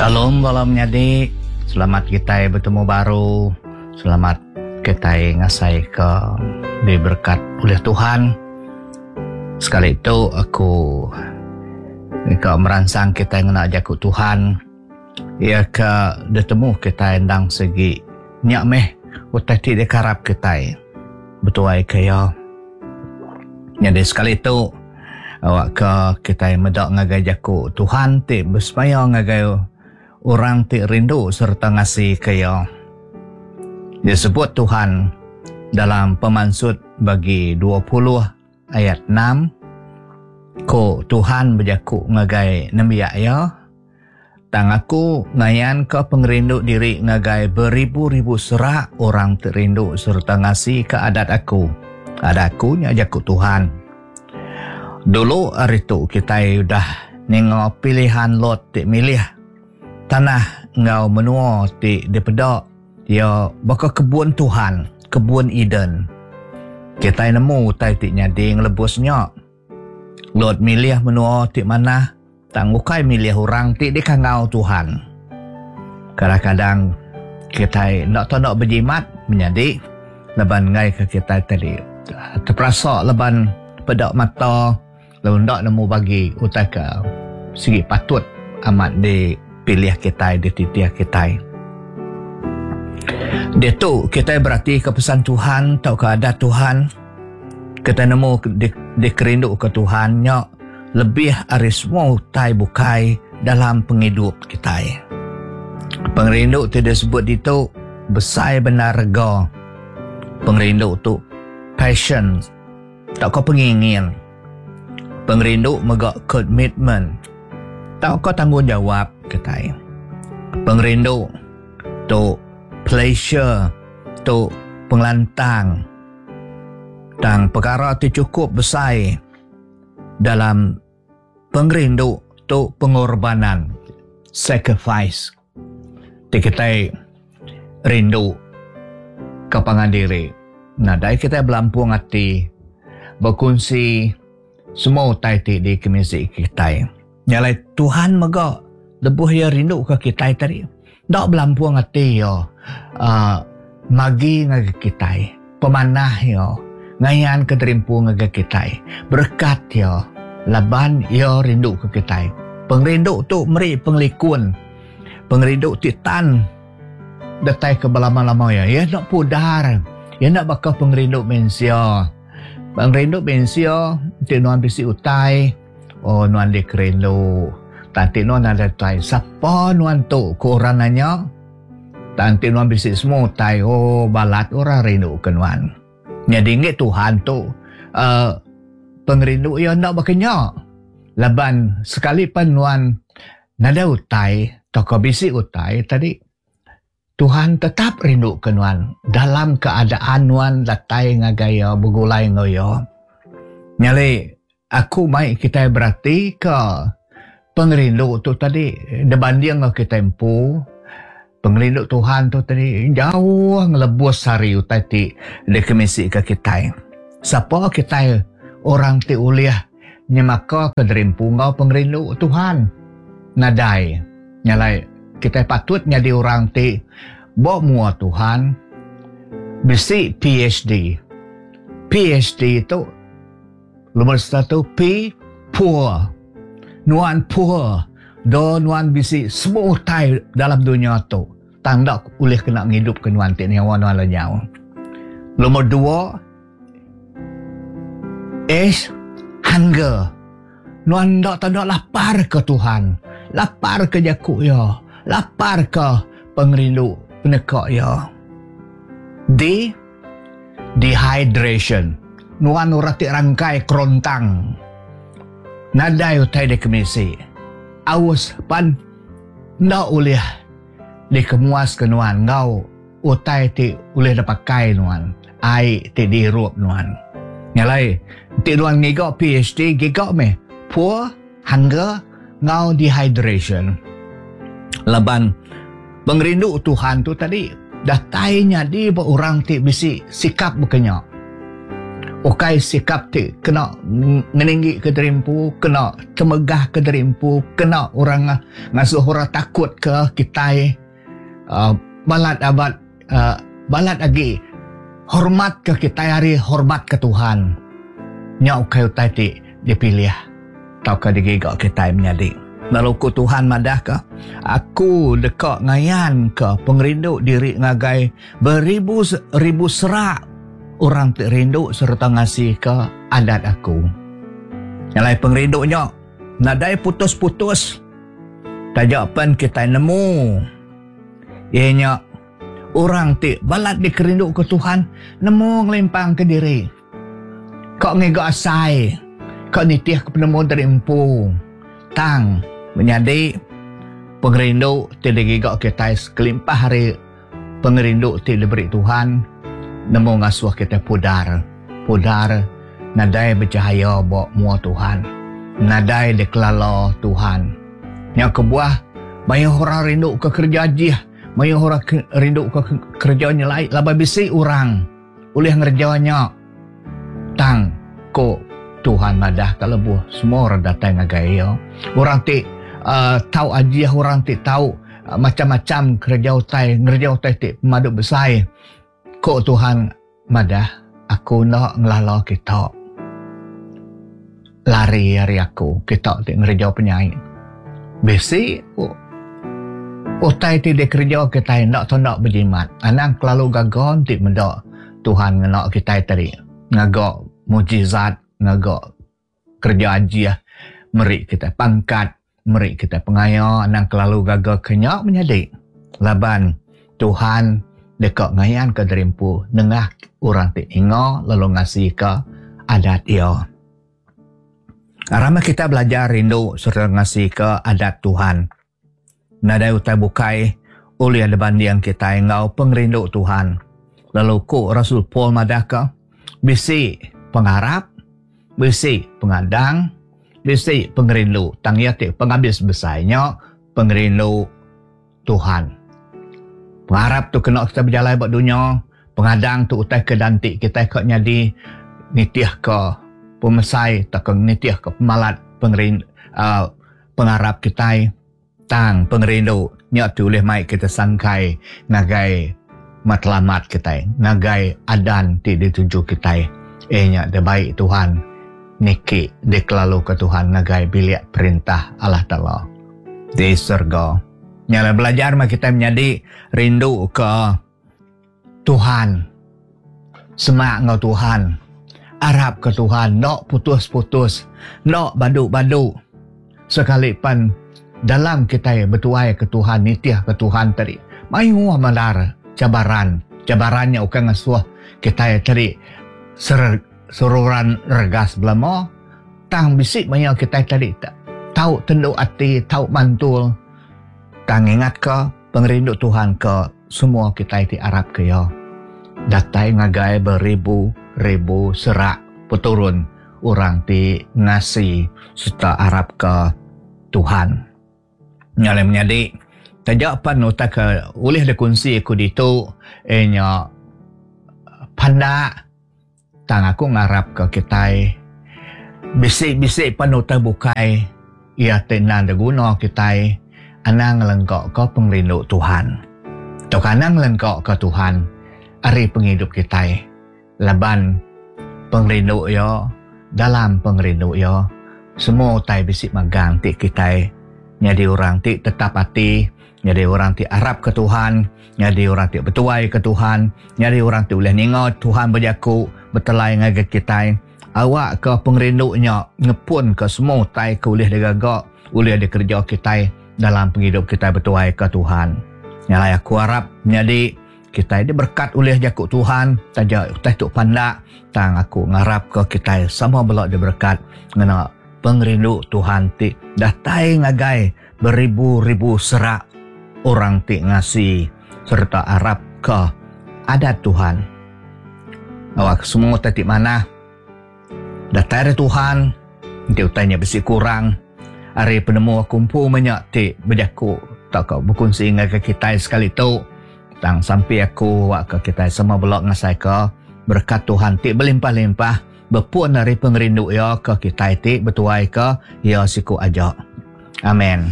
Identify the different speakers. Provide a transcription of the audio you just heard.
Speaker 1: Shalom malam nyadi. Selamat kita bertemu baru. Selamat kita ngasai ke diberkat oleh Tuhan. Sekali itu aku merangsang kita yang nak jaku Tuhan. Ia ke bertemu kita endang segi nyak meh utai ti dekarap kita. Betul ai kaya. Jadi sekali itu awak ke kita medak ngagai jaku Tuhan ti bersmaya ngagai orang ti rindu serta ngasih kaya. Dia sebut Tuhan dalam Pemansut bagi 20 ayat 6. Ko Tuhan berjaku ngagai nembiak ya. Tang aku ngayan ke pengerindu diri ngagai beribu-ribu serak orang terindu serta ngasih ke adat aku. Adatku nya jaku Tuhan. Dulu hari tu kita udah nengok pilihan lot ti milih. Tanah ngau menua ti dipedak ya baka kebun Tuhan, kebun Eden. Kita nemu tai ti nyading lebusnya. Lot milih menua ti mana, tanggukai milih orang ti di kangau Tuhan. Kadang-kadang kita nak berjimat menyadi leban ngai ke kita tadi. Terperasa leban pedak mata lalu ndak nemu bagi utai ke segi patut amat di pilih kita, di titiah kita. Dia tu kita berarti ke pesan Tuhan, tau ke adat Tuhan. Kita nemu di kerindu ke Tuhan, nya lebih ari semua utai bukai dalam penghidup kita. Pengrindu tu disebut itu besar benar rega. Pengrindu tu passion, tak kau pengingin. Pengrindu megak commitment, tak kau tanggungjawab kita. Pengrindu tu pleasure, tu penglantang. Dan perkara tu cukup besar dalam pengrindu tu pengorbanan, sacrifice. Kita rindu kepangan diri. Nah, dari kita belampung hati berkongsi semua utai di kemisi kita. Nyalai Tuhan megak lebuh ya rindu ke kita tadi. Tak belampung hati ya magi ngaga kita. Pemanah ya ngayan keterimpu ngaga kita. Berkat ya laban ya rindu ke kita. Pengrindu tu meri penglikun. Pengrindu titan datai ke belama-lama ya. Ya nak pudar. Ya nak bakal pengrindu mensia. Pengrindu mensia ti nuan bisi utai. Oh nuan dikerindu. Tanti nuan ada tai. Siapa nuan tu korananya? Tanti nuan bisi semua tai. Oh balat orang rindu ke nuan. Nyadingi Tuhan tu. Pengrindu ya nak bakanya. Laban sekali pun nuan nada utai. Toko bisi utai tadi. Tuhan tetap rindu ke nuan. Dalam keadaan nuan datai ngagaya bergulai ngoyo. Nyali aku mai kita berarti ke pengrindu tu tadi dibanding ke kita empu. Pengrindu Tuhan tu tadi jauh ngelebus hari tadi di kemisi ke kita. Siapa kita orang ti uliah nyemaka ke derimpu ngau pengrindu Tuhan. Nadai nyalai kita patut nyadi orang ti bawa mua Tuhan bisi PhD. PhD itu nomor satu P, poor. Nuan poor. Do nuan bisi semua utai dalam dunia tu. Tanda boleh kena ngidup ke nuan ti nyawa nuan lenyau. Nomor dua H, hunger. Nuan tak tanda lapar ke Tuhan. Lapar ke jaku ya. Lapar ke pengrindu penekak ya. D, dehydration. Nuan urati rangkai kerontang. Nadai utai di kemisi. Aus pan ndak ulih dikemuas ke nuan. Ngau utai ti ulih dapakai nuan. Ai ti dirup nuan. Nyalai ti nuan ngigak PhD gigak me. Poor, hunger, ngau dehydration. Laban pengrindu Tuhan tu tadi dah tainya di orang ti bisi sikap berkenyak. Ukai sikap ti kena ngeninggi ke derimpu, kena temegah ke derimpu, kena orang ngasuh orang takut ke kita. Balat lagi hormat ke kita hari hormat ke Tuhan. Nya ukai utai ti dipilih. Tau ke digigak kita menjadi. Lalu ku Tuhan madah ke, aku dekat ngayan ke pengerindu diri ngagai beribu-ribu serak orang tak rindu serta ngasih ke adat aku. Yang lain pengerindunya, nadai putus-putus. Tajapan kita nemu. Ianya, orang ti balat dikerindu ke Tuhan, nemu ngelimpang ke diri. Kau ngegak asai, kau nitiah ke penemu dari empu. Tang, menjadi pengerindu ti digigak kita sekelimpah hari pengerindu ti diberi Tuhan. Namo ngasuh kita pudar nadai bercahaya bawa mua Tuhan, nadai dikelala Tuhan. Yang kebuah banyak orang rindu ke kerja aja, banyak orang rindu ke kerjanya lain, laba bisi orang oleh ngerjanya tang ko Tuhan madah kalebuh semua orang datang ngagaya orang ti tahu aja, orang ti tahu macam-macam kerja utai ti madu besar. Ko Tuhan madah aku nak ngelala kita lari hari aku kita ti ngerja penyanyi besi utai ti de kerja kita nak nak berjimat anang kelalu gagon ti mendak Tuhan nak kita tadi ngagak mujizat ngagak kerja aja meri kita pangkat meri kita pengaya anang kelalu gagal kenyak menjadi laban Tuhan dekat ngayan ke derimpu nengah orang ti ingo lalu ngasih ke adat ia. Arama kita belajar rindu serta ngasih ke adat Tuhan. Nadai utai bukai oleh ada bandiang kita ingau pengrindu Tuhan. Lalu ku Rasul Paul madaka bisi pengharap, bisi pengadang, bisi pengrindu tangyati penghabis besarnya pengrindu Tuhan. Pengharap tu kena kita berjalan buat dunia. Pengadang tu utai ke dantik kita ikut nyadi nitiah ke pemesai tak ke nitiah ke pemalat pengharap kita tang pengerindu nyak tu boleh mai kita sangkai ngagai matlamat kita ngagai adan ti dituju kita nyak de baik Tuhan niki deklalu ke Tuhan ngagai bilik perintah Allah Ta'ala di surga. Nyala belajar mah kita menjadi rindu ke Tuhan. Semak ngau Tuhan. Arab ke Tuhan. Nak putus-putus. Nak badu-badu. Sekalipun dalam kita bertuai ke Tuhan. Nitiah ke Tuhan tadi. Mayu malar cabaran. Cabarannya bukan ngasuh kita tadi. Seruran regas belamo. Tang bisik banyak kita tadi. Tahu tenduk hati. Tahu mantul. Tang ingat ke pengerindu Tuhan ke semua kita di Arab ke ya. Datai ngagai beribu-ribu serak peturun orang ti nasi serta Arab ke Tuhan. Nyale menjadi tajapan utak ke oleh dikunci aku ditu nya panda tang aku ngarap ke kita bisik-bisik panuta bukai ia tenan de guna kita anang lengkok ke pengrindu Tuhan. Tok anang lengkok ke Tuhan. Ari penghidup kita. Laban pengrindu yo. Dalam pengrindu yo. Semua utai bisik magang ti kita. Nyadi orang ti tetap hati. Nyadi orang ti Arab ke Tuhan. Nyadi orang ti bertuai ke Tuhan. Nyadi orang ti boleh ningot Tuhan berjaku. Bertelai ngagat kita. Awak ke pengrindunya. Ngepun ke semua utai ke boleh digagak. Boleh dikerja kita. Dalam penghidup kita bertuai ke Tuhan. Yang aku harap jadi kita ini berkat oleh jakuk Tuhan. Saja utai tuk pandak. Tang aku ngarap ke kita sama belak diberkat. Ngena pengrindu Tuhan ti. Datai ngagai beribu-ribu serak orang ti ngasih. Serta harap ke adat Tuhan. Awak semua tadi mana. Datai Tuhan. Nanti utainya besi kurang. Hari penemu kumpu banyak ti berjaku tak kau berkongsi dengan kita sekali tu tang sampai aku wak ke kita sama blok ngasai ke berkat Tuhan ti berlimpah-limpah berpuan dari pengerindu ia ke kita itu betuai ke ia siku ajak. Amin.